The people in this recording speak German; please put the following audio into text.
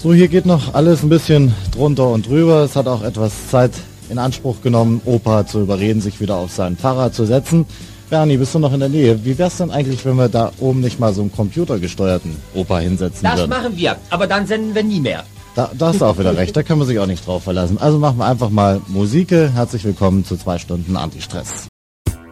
So, hier geht noch alles ein bisschen drunter und drüber. Es hat auch etwas Zeit in Anspruch genommen, Opa zu überreden, sich wieder auf sein Fahrrad zu setzen. Bernie, bist du noch in der Nähe? Wie wär's denn eigentlich, wenn wir da oben nicht mal so einen computergesteuerten Opa hinsetzen würden? Das machen wir, aber dann senden wir nie mehr. Da hast du auch wieder recht, da kann man sich auch nicht drauf verlassen. Also machen wir einfach mal Musik. Herzlich willkommen zu 2 Stunden Antistress.